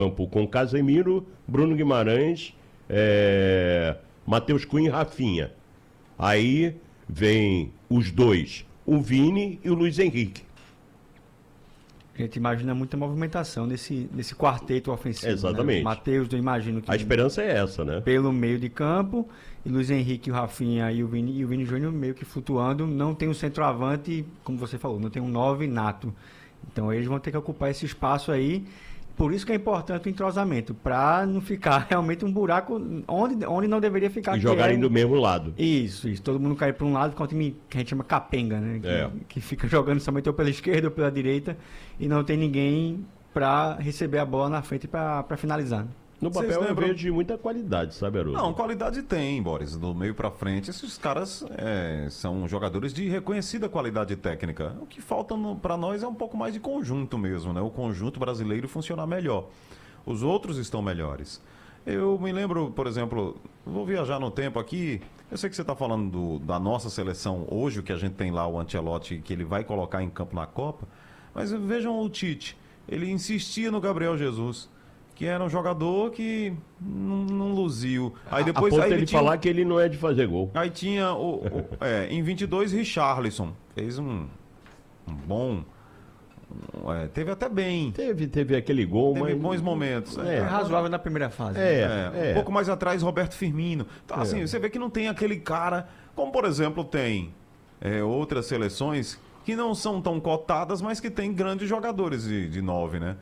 campo com Casemiro, Bruno Guimarães, Matheus Cunha e Rafinha. Aí vem os dois, o Vini e o Luiz Henrique. A gente imagina muita movimentação nesse quarteto ofensivo. Exatamente. Né? Matheus, eu imagino que... A esperança é essa, né? Pelo meio de campo, e Luiz Henrique, o Rafinha e o Vini Júnior meio que flutuando. Não tem um centroavante, como você falou, não tem um 9 nato. Então eles vão ter que ocupar esse espaço aí. Por isso que é importante o entrosamento, para não ficar realmente um buraco onde não deveria ficar. E jogarem do mesmo lado. Isso. Todo mundo cair para um lado, fica um time que a gente chama capenga, né? Que fica jogando somente ou pela esquerda ou pela direita e não tem ninguém para receber a bola na frente para finalizar. No papel eu vejo muita qualidade, sabe, Haroldo? Não, qualidade tem, Boris. Do meio pra frente, esses caras são jogadores de reconhecida qualidade técnica. O que falta pra nós é um pouco mais de conjunto mesmo, né? O conjunto brasileiro funcionar melhor. Os outros estão melhores. Eu me lembro, por exemplo, vou viajar no tempo aqui. Eu sei que você está falando da nossa seleção hoje, o que a gente tem lá, o Ancelotti, que ele vai colocar em campo na Copa. Mas vejam o Tite. Ele insistia no Gabriel Jesus, que era um jogador que não luziu. Aí depois aí ele falar que ele não é de fazer gol. Aí tinha em 22 Richarlison, fez um bom, teve até bem. Teve aquele gol, teve mas bons momentos. É razoável na primeira fase. Um pouco mais atrás Roberto Firmino. Então, assim, você vê que não tem aquele cara, como por exemplo tem outras seleções que não são tão cotadas, mas que tem grandes jogadores de 9, né?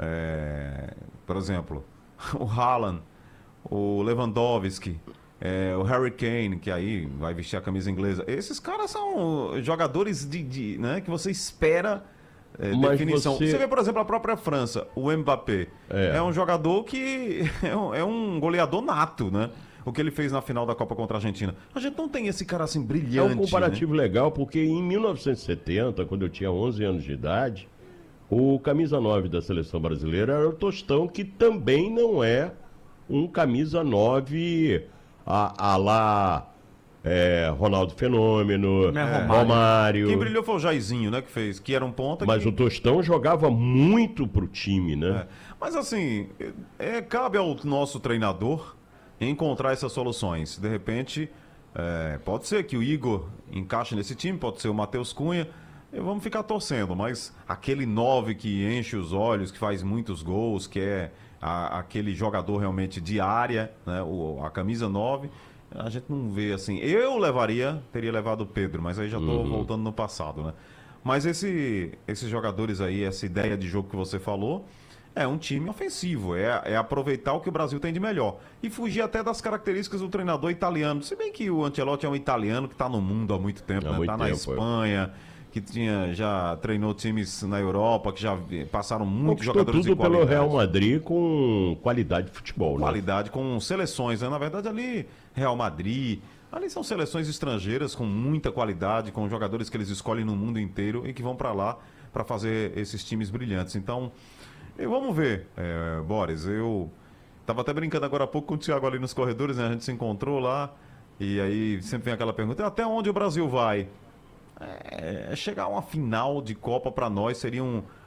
Por exemplo, o Haaland, o Lewandowski, o Harry Kane, que aí vai vestir a camisa inglesa. Esses caras são jogadores né, que você espera definição. Você vê, por exemplo, a própria França, o Mbappé. É um jogador que é um goleador nato, né? O que ele fez na final da Copa contra a Argentina. A gente não tem esse cara assim brilhante. É um comparativo legal, porque em 1970, quando eu tinha 11 anos de idade, o camisa 9 da seleção brasileira era o Tostão, que também não é um camisa 9 a lá Ronaldo Fenômeno, Romário. Quem brilhou foi o Jairzinho, né, que era um ponta. Mas o Tostão jogava muito pro time, né? Mas assim, cabe ao nosso treinador encontrar essas soluções. De repente, pode ser que o Igor encaixe nesse time, pode ser o Matheus Cunha. Vamos ficar torcendo, mas aquele 9 que enche os olhos, que faz muitos gols, que é aquele jogador realmente de área, né? A camisa 9, a gente não vê assim. Eu teria levado o Pedro, mas aí já estou voltando no passado, né? Mas esses jogadores aí, essa ideia de jogo que você falou, é um time ofensivo, é aproveitar o que o Brasil tem de melhor. E fugir até das características do treinador italiano. Se bem que o Ancelotti é um italiano que está no mundo há muito tempo, né? Está na Espanha, que já treinou times na Europa, que já passaram muitos jogadores de qualidade. Tudo pelo Real Madrid com qualidade de futebol, né? Qualidade, com seleções, né? Na verdade ali, Real Madrid, ali são seleções estrangeiras com muita qualidade, com jogadores que eles escolhem no mundo inteiro e que vão para lá para fazer esses times brilhantes. Então, vamos ver, Boris, eu estava até brincando agora há pouco com o Thiago ali nos corredores, né? A gente se encontrou lá e aí sempre vem aquela pergunta, até onde o Brasil vai? Chegar a uma final de Copa para nós seria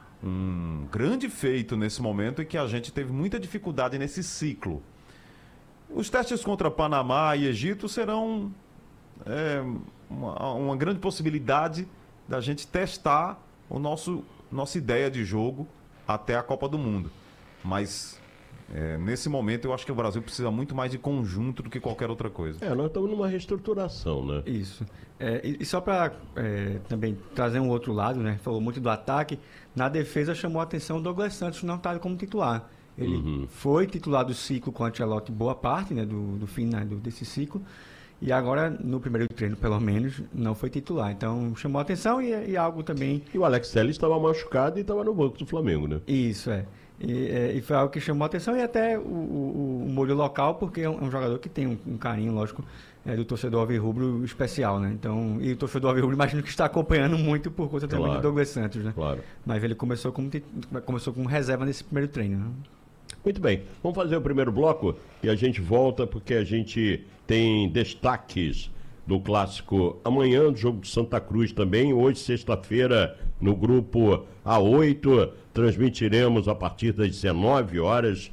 um grande feito nesse momento em que a gente teve muita dificuldade nesse ciclo. Os testes contra Panamá e Egito serão uma grande possibilidade da gente testar nossa ideia de jogo até a Copa do Mundo. Mas nesse momento eu acho que o Brasil precisa muito mais de conjunto do que qualquer outra coisa. Nós estamos numa reestruturação, né? Isso. E só para também trazer um outro lado, né? Falou muito do ataque. Na defesa chamou a atenção o Douglas Santos não está como titular. Ele foi titular do ciclo com o Ancelotti boa parte, né? Do fim desse ciclo. E agora, no primeiro treino, pelo menos, não foi titular. Então, chamou a atenção e algo também... E o Alex Telles estava machucado e estava no banco do Flamengo, né? Isso, E foi algo que chamou a atenção e até o molho local, porque é um jogador que tem um carinho, lógico, do torcedor alvirrubro especial, né? Então, e o torcedor alvirrubro imagino que está acompanhando muito por conta também do Douglas Santos, né? Claro. Mas ele começou como reserva nesse primeiro treino, né? Muito bem, vamos fazer o primeiro bloco e a gente volta porque a gente tem destaques do clássico amanhã, do jogo de Santa Cruz também, hoje, sexta-feira, no grupo A8, transmitiremos a partir das 19 horas